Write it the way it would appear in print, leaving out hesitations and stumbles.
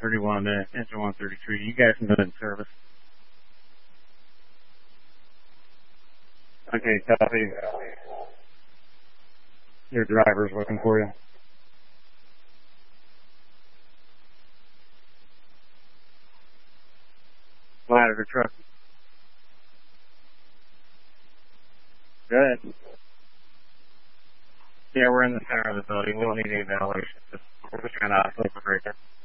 131 to engine 133. You guys can go in service. Okay, copy. Your driver's looking for you. Ladder truck. Good. Yeah, we're in the center of the building. We don't need any ventilation. We're just trying to isolate the breaker.